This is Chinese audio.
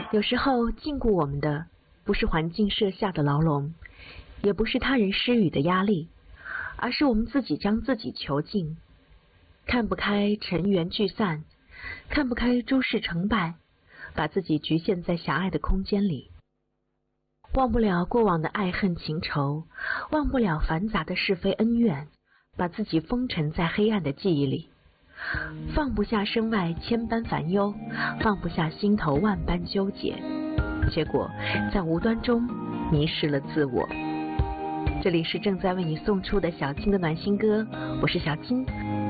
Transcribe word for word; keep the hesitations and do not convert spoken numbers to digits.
有时候禁锢我们的不是环境设下的牢笼，也不是他人施予的压力，而是我们自己将自己囚禁。看不开尘缘聚散，看不开诸事成败，把自己局限在狭隘的空间里。忘不了过往的爱恨情仇，忘不了繁杂的是非恩怨，把自己封尘在黑暗的记忆里。放不下身外千般烦忧，放不下心头万般纠结，结果在无端中迷失了自我。这里是正在为你送出的小金的暖心歌，我是小金。